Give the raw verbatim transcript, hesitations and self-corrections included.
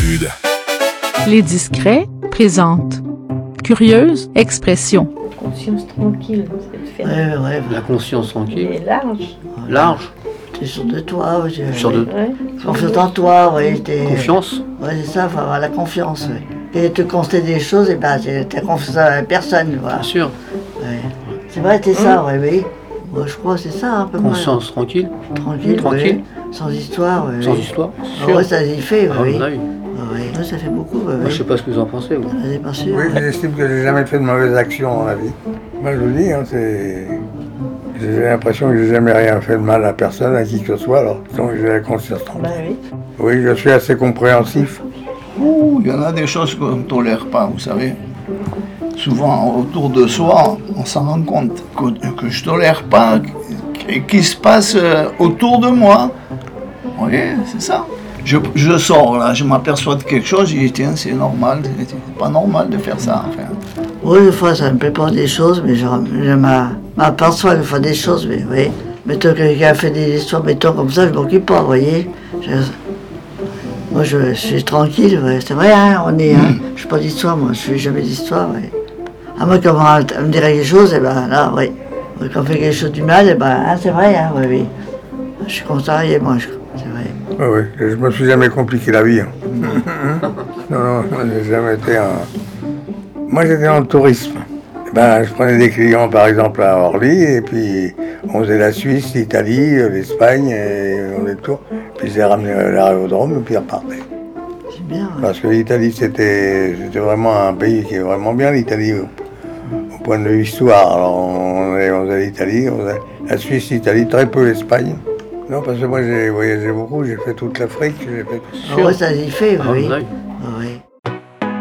Sud. Les Discrets présentent Curieuse expression. Conscience tranquille, c'est de faire. Ouais, ouais, La conscience tranquille. Et large. Large. t'es sûr de toi, ouais, j'ai- Sûr de Ouais. confiance en toi, ouais, t'es... confiance. Ouais, c'est ça, faut avoir la confiance, ouais. Et te constater des choses, et ben, t'es- t'as confiance à la personne, voilà. Bien sûr. Ouais. C'est vrai, t'es ça, ouais, oui. Moi, je crois que c'est ça, un peu moins. Conscience tranquille. Tranquille, Tranquille. ouais. Sans histoire, ouais. Sans oui. histoire. Ah Sûr. ouais, ça y fait, ouais, Ah, oui. oui. Ouais, ouais. Ouais, ça fait beaucoup, ouais, Moi, oui. je sais pas ce que vous en pensez, vous. On n'est pas sûr. Oui, j'estime que j'ai jamais fait de mauvaises actions dans la vie. Moi, je le dis, hein, c'est... J'ai l'impression que j'ai jamais rien fait de mal à personne, à qui que ce soit, alors donc j'ai la conscience tranquille. Bah oui. Oui, je suis assez compréhensif. Ouh, il y en a des choses qu'on ne tolère pas, vous savez. Souvent, autour de soi, on s'en rend compte que, que je ne tolère pas, qui, qui se passe euh, autour de moi. Vous voyez, c'est ça. Je, je sors, là, je m'aperçois de quelque chose, je dis, tiens, c'est normal, c'est pas normal de faire ça, enfin. Oui, des fois, ça me plaît pas des choses, mais je, je m'a- m'aperçois des fois des choses, mais oui. Mettons que quelqu'un a fait des histoires, mettons comme ça, je m'occupe pas, vous voyez. Je- moi, je, je suis tranquille, ouais. C'est vrai, hein, on est, hein. Je fais pas d'histoire, moi, je fais jamais d'histoire, oui. À moi, quand on me dirait quelque chose, eh ben là, oui. Quand on fait quelque chose du mal, eh ben, hein, c'est vrai, hein, oui, oui. Je suis contrarié, moi, je- c'est vrai. Oui, oui, je me suis jamais compliqué la vie. hein. non, non, j'ai jamais été un... Moi, j'étais dans le tourisme. Eh ben, je prenais des clients, par exemple, à Orly, et puis on faisait la Suisse, l'Italie, l'Espagne, et on faisait le tour. Puis je les ramenais à l'aérodrome, et puis ils repartaient. C'est bien, ouais. Parce que l'Italie, c'était c'était vraiment un pays qui est vraiment bien, l'Italie, au, au point de vue histoire. Alors, on, allait- on faisait l'Italie, on faisait la Suisse, l'Italie, très peu l'Espagne. Non, parce que moi, j'ai voyagé beaucoup, j'ai fait toute l'Afrique, j'ai fait... Ah ouais, ça y fait, Ah, oui. oui. Ah oui.